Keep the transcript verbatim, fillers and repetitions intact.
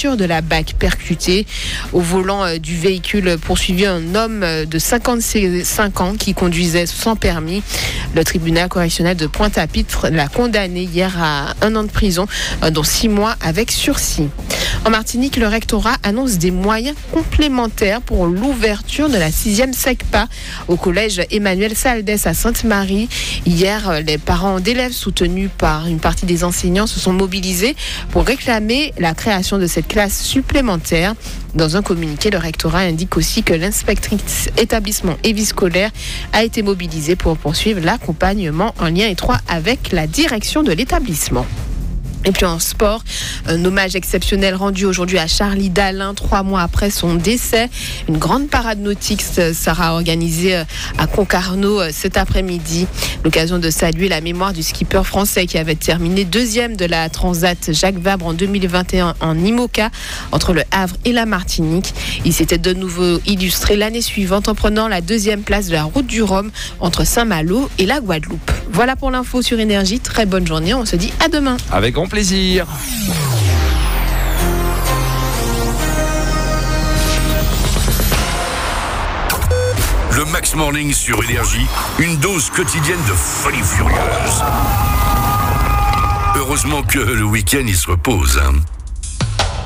voiture de la B A C percutée. Au volant du véhicule poursuivi, un homme de cinquante-cinq ans qui conduisait sans permis. Le tribunal correctionnel de Pointe-à-Pitre l'a condamné hier à un an de prison, dont six mois avec sursis. En Martinique, le rectorat annonce des moyens complémentaires pour l'ouverture de la sixième SECPA au collège Emmanuel Saldès à Sainte-Marie. Hier, les parents d'élèves soutenus par une partie des enseignants se sont mobilisés pour réclamer la création de cette classe supplémentaire. Dans un communiqué, le rectorat indique aussi que l'inspectrice établissement et vie scolaire a été mobilisée pour poursuivre l'accompagnement en lien étroit avec la direction de l'établissement. Et puis en sport, un hommage exceptionnel rendu aujourd'hui à Charlie Dalin, trois mois après son décès. Une grande parade nautique sera organisée à Concarneau cet après-midi. L'occasion de saluer la mémoire du skipper français qui avait terminé deuxième de la Transat Jacques Vabre en deux mille vingt et un en IMOCA entre le Havre et la Martinique. Il s'était de nouveau illustré l'année suivante en prenant la deuxième place de la route du Rhum entre Saint-Malo et la Guadeloupe. Voilà pour l'info sur Énergie. Très bonne journée. On se dit à demain. Avec grand plaisir. Le Max Morning sur Énergie, une dose quotidienne de folie furieuse. Heureusement que le week-end il se repose. Hein.